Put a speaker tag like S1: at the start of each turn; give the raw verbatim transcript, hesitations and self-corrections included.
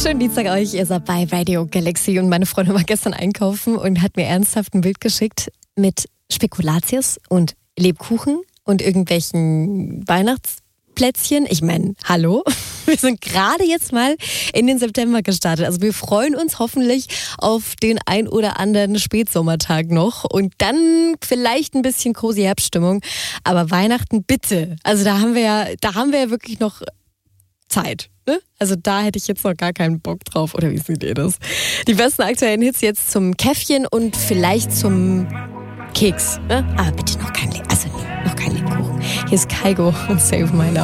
S1: Schönen Dienstag euch, ihr seid bei Radio Galaxy und meine Freundin war gestern einkaufen und hat mir ernsthaft ein Bild geschickt mit Spekulatius und Lebkuchen und irgendwelchen Weihnachtsplätzchen. Ich meine, hallo, wir sind gerade jetzt mal in den September gestartet. Also wir freuen uns hoffentlich auf den ein oder anderen Spätsommertag noch und dann vielleicht ein bisschen cozy Herbststimmung. Aber Weihnachten bitte. Also da haben wir ja, da haben wir ja wirklich noch Zeit. Ne? Also da hätte ich jetzt noch gar keinen Bock drauf. Oder wie seht ihr das? Die besten aktuellen Hits jetzt zum Käffchen und vielleicht zum Keks. Ne? Aber bitte noch kein Le- also noch kein Lebkuchen. Hier ist Kaigo und Save My Love.